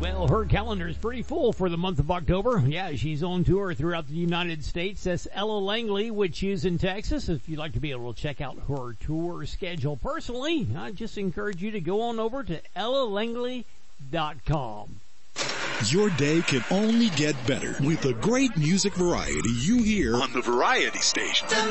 Well, her calendar is pretty full for the month of October. Yeah, she's on tour throughout the United States. That's Ella Langley, which is in Texas. If you'd like to be able to check out her tour schedule personally, I just encourage you to go on over to ellalangley.com. Your day can only get better with the great music variety you hear on the Variety Station.